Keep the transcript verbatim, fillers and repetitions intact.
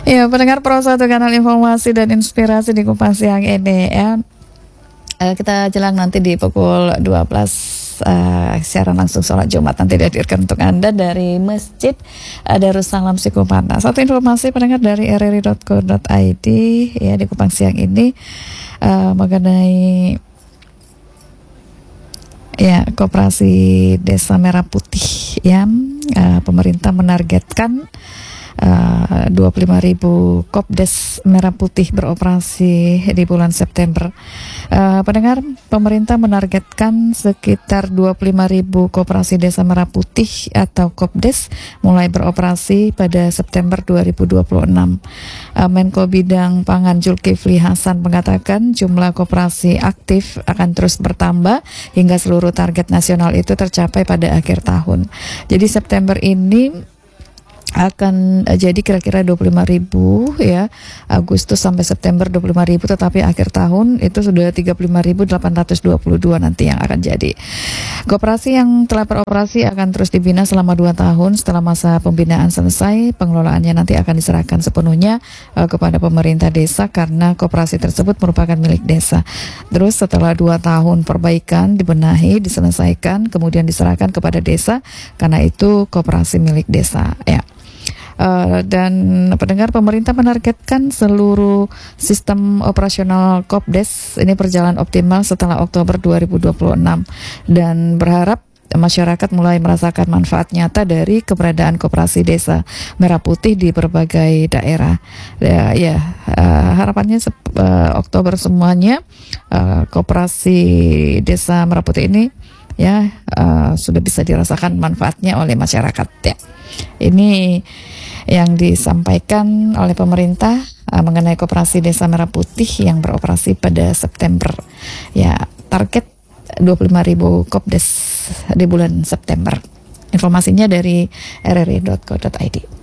Ya, pendengar Pro satu kanal informasi dan inspirasi di Kupas Siang ini ya. Uh, kita jelang nanti di pukul dua belas uh, siaran langsung sholat Jumat nanti dihadirkan untuk Anda dari Masjid uh, Darussalam Sikupana. Satu informasi pendengar dari r r i dot co dot i d ya di Kupang Siang ini uh, mengenai ya Koperasi Desa Merah Putih ya, uh, pemerintah menargetkan Uh, dua puluh lima ribu Kopdes Merah Putih beroperasi di bulan September. Uh, pendengar, pemerintah menargetkan sekitar dua puluh lima ribu Koperasi Desa Merah Putih atau Kopdes mulai beroperasi pada September dua ribu dua puluh enam. Uh, Menko Bidang Pangan Zulkifli Hasan mengatakan jumlah koperasi aktif akan terus bertambah hingga seluruh target nasional itu tercapai pada akhir tahun. Jadi September ini akan jadi kira-kira dua puluh lima ribu ya, Agustus sampai September dua puluh lima ribu, tetapi akhir tahun itu sudah tiga puluh lima ribu delapan ratus dua puluh dua nanti yang akan jadi. Koperasi yang telah beroperasi akan terus dibina selama dua tahun. Setelah masa pembinaan selesai, pengelolaannya nanti akan diserahkan sepenuhnya uh, kepada pemerintah desa karena koperasi tersebut merupakan milik desa. Terus setelah dua tahun perbaikan, dibenahi, diselesaikan, kemudian diserahkan kepada desa karena itu koperasi milik desa ya. Uh, dan pendengar, pemerintah menargetkan seluruh sistem operasional Kopdes ini berjalan optimal setelah Oktober dua ribu dua puluh enam dan berharap masyarakat mulai merasakan manfaat nyata dari keberadaan Koperasi Desa Merah Putih di berbagai daerah. Ya, ya uh, harapannya uh, Oktober semuanya uh, Koperasi Desa Merah Putih ini ya uh, sudah bisa dirasakan manfaatnya oleh masyarakat ya. Ini yang disampaikan oleh pemerintah uh, mengenai Koperasi Desa Merah Putih yang beroperasi pada September. Ya, target dua puluh lima ribu Kopdes di bulan September. Informasinya dari r r i dot co dot i d.